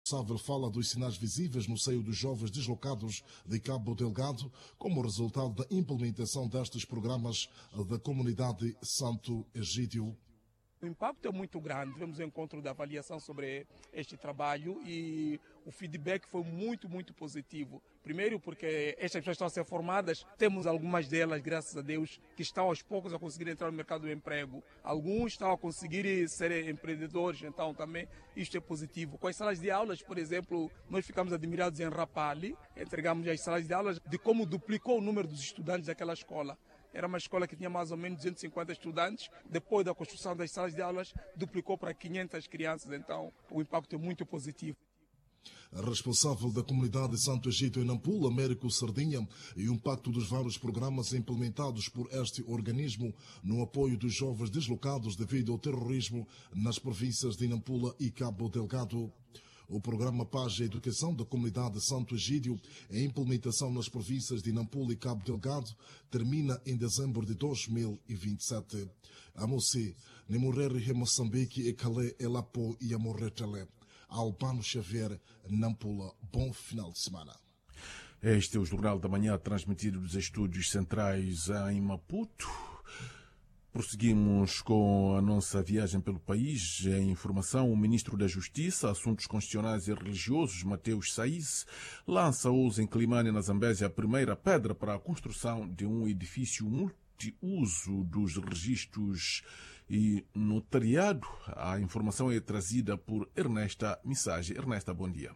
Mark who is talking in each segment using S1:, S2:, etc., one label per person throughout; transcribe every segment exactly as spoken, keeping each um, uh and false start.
S1: responsável fala dos sinais visíveis no seio dos jovens deslocados de Cabo Delgado como resultado da implementação destes programas da comunidade Santo Egídio.
S2: O impacto é muito grande. Tivemos um encontro de avaliação sobre este trabalho e o feedback foi muito, muito positivo. Primeiro porque estas pessoas estão a ser formadas, temos algumas delas, graças a Deus, que estão aos poucos a conseguir entrar no mercado do emprego. Alguns estão a conseguir ser empreendedores, então também isto é positivo. Com as salas de aulas, por exemplo, nós ficamos admirados em Rapalli, entregamos as salas de aulas de como duplicou o número dos estudantes daquela escola. Era uma escola que tinha mais ou menos duzentos e cinquenta estudantes. Depois da construção das salas de aulas, duplicou para quinhentas crianças. Então, o impacto é muito positivo.
S1: A responsável da comunidade de Santo Egídio em Nampula, Américo Sardinha, e o impacto dos vários programas implementados por este organismo no apoio dos jovens deslocados devido ao terrorismo nas províncias de Nampula e Cabo Delgado. O programa Paz e Educação da comunidade de Santo Egídio, em implementação nas províncias de Nampula e Cabo Delgado, termina em dezembro de dois mil e vinte e sete. A Moci, Nemoreri Moçambique e Calé Elapo e Amorretele. Albano Xavier, Nampula. Bom final de semana.
S3: Este é o Jornal da Manhã, transmitido dos estúdios centrais em Maputo. Prosseguimos com a nossa viagem pelo país. Em informação, o ministro da Justiça, Assuntos Constitucionais e Religiosos, Mateus Saiz, lança hoje em Climane, na Zambésia, a primeira pedra para a construção de um edifício multiuso dos registros e notariado. A informação é trazida por Ernesta Missage. Ernesta, bom dia.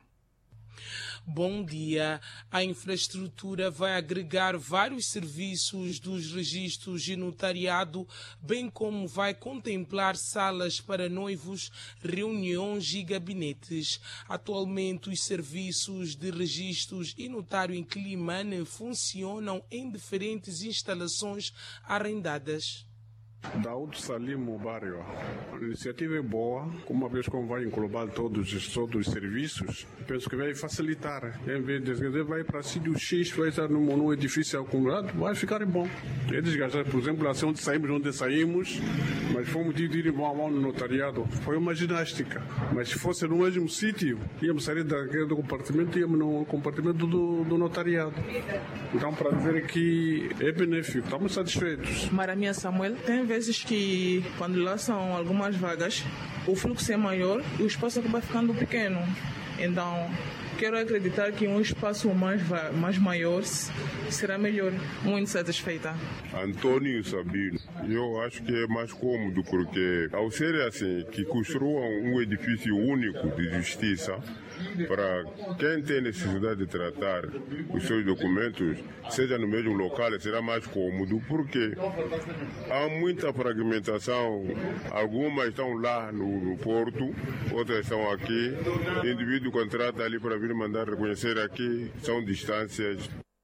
S4: Bom dia. A infraestrutura vai agregar vários serviços dos registros e notariado, bem como vai contemplar salas para noivos, reuniões e gabinetes. Atualmente, os serviços de registros e notário em Climane funcionam em diferentes instalações arrendadas.
S5: Daúdo Salim, o bairro. A iniciativa é boa, uma vez como vai englobar todos os, todos os serviços, penso que vai facilitar. Em vez de dizer, vai para sítio X, vai estar num, num edifício acumulado, vai ficar bom. É desgastar, por exemplo, assim onde saímos, onde saímos, mas fomos de ir mão a mão no notariado. Foi uma ginástica. Mas se fosse no mesmo sítio, íamos sair daquele do compartimento e íamos no compartimento do, do notariado. Então, para dizer que é benéfico, estamos satisfeitos.
S6: Maramia Samuel, tem vezes que quando lançam algumas vagas, o fluxo é maior e o espaço acaba ficando pequeno. Então, quero acreditar que um espaço mais, mais maior será melhor. Muito satisfeita.
S7: Antônio Sabino, eu acho que é mais cômodo porque, ao ser assim, que construam um edifício único de justiça, para quem tem necessidade de tratar os seus documentos, seja no mesmo local, será mais cômodo, porque há muita fragmentação. Algumas estão lá no, no porto, outras estão aqui. O indivíduo contrata ali para vir mandar reconhecer aqui, são distâncias.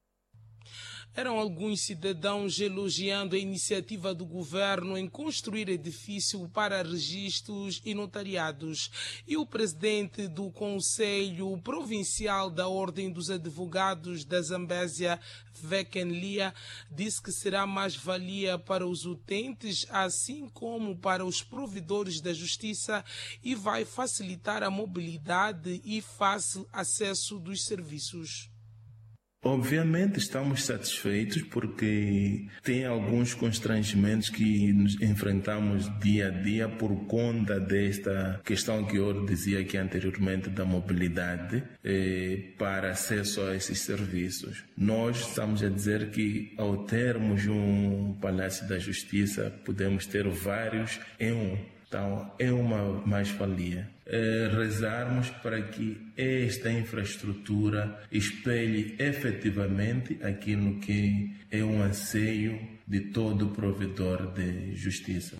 S4: Eram alguns cidadãos elogiando a iniciativa do governo em construir edifício para registros e notariados. E o presidente do Conselho Provincial da Ordem dos Advogados da Zambésia, Veken Lia, disse que será mais-valia para os utentes, assim como para os provedores da justiça, e vai facilitar a mobilidade e fácil acesso dos serviços.
S8: Obviamente estamos satisfeitos porque tem alguns constrangimentos que nos enfrentamos dia a dia por conta desta questão que eu dizia aqui anteriormente da mobilidade eh, para acesso a esses serviços. Nós estamos a dizer que ao termos um Palácio da Justiça podemos ter vários em um. Então, é uma mais-valia. É rezarmos para que esta infraestrutura espelhe efetivamente aquilo que é um anseio de todo provedor de justiça.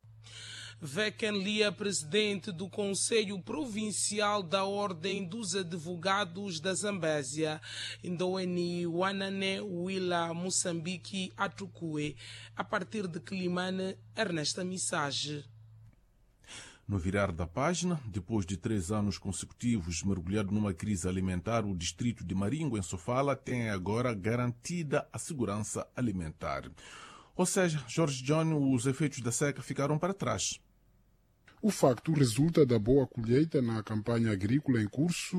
S4: Veken Lia, presidente do Conselho Provincial da Ordem dos Advogados da Zambésia, Indoeni Wanane Wila Moçambique Atukue, a partir de Climane, Ernesta Missage.
S3: No virar da página, depois de três anos consecutivos mergulhado numa crise alimentar, o distrito de Maringo, em Sofala, tem agora garantida a segurança alimentar. Ou seja, Jorge John, os efeitos da seca ficaram para trás.
S9: O facto resulta da boa colheita na campanha agrícola em curso